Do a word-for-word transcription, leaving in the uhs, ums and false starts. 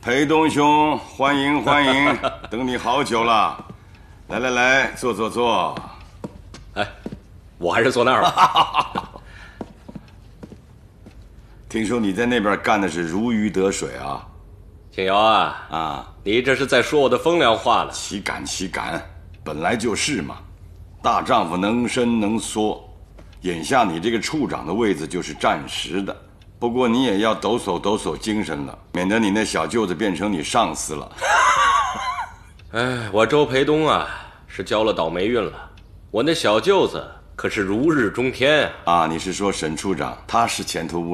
裴东兄，欢迎欢迎，等你好久了。来来来，坐坐坐。 哎，我还是坐那儿吧。 听说你在那边干的是如鱼得水啊？ 庆瑶啊啊，你这是在说我的风凉话呢？ 岂敢岂敢，本来就是嘛。大丈夫能伸能缩，眼下你这个处长的位子就是暂时的。不过你也要抖擞抖擞精神了，免得你那小舅子变成你上司了。 哎，我周培东啊，是交了倒霉运了。我那小舅子可是如日中天啊！ 啊，你是说沈处长，他是前途无